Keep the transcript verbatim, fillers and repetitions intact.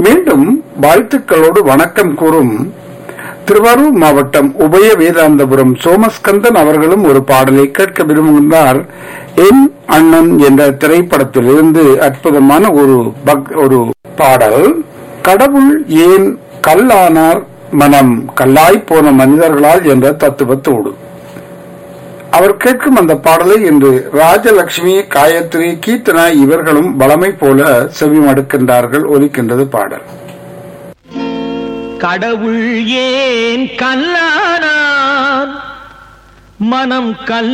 மீண்டும் வாழ்த்துக்களோடு வணக்கம் கூறும் திருவாரூர் மாவட்டம் உபய வேதாந்தபுரம் சோமஸ்கந்தன் அவர்களும் ஒரு பாடலை கேட்க விரும்புகின்றார். என் அண்ணன் என்ற திரைப்படத்திலிருந்து அற்புதமான ஒரு ஒரு பாடல். கடவுள் ஏன் கல்லானார் மனம் கல்லாய் போன மனிதர்களால் என்ற தத்துவத்தோடு அவர் கேட்கும் அந்த பாடலை இன்று ராஜலட்சுமி, காயத்ரி, கீர்த்தனா இவர்களும் பலமை போல செவிமடுக்கின்றார்கள். ஒலிக்கின்றது பாடல். கடவுள் ஏன் கல்லானார் மனம் கல்